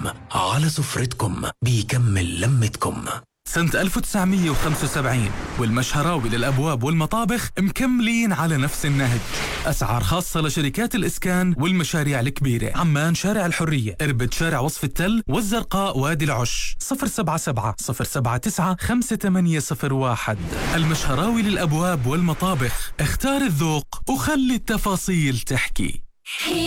على سفرتكم بيكمل لمتكم. سنة 1975 والمشهراوي للأبواب والمطابخ مكملين على نفس النهج. أسعار خاصة لشركات الإسكان والمشاريع الكبيرة. عمان شارع الحرية، إربد شارع وصف التل، والزرقاء وادي العش. 077-079-5801. المشهراوي للأبواب والمطابخ. اختار الذوق وخلي التفاصيل تحكي.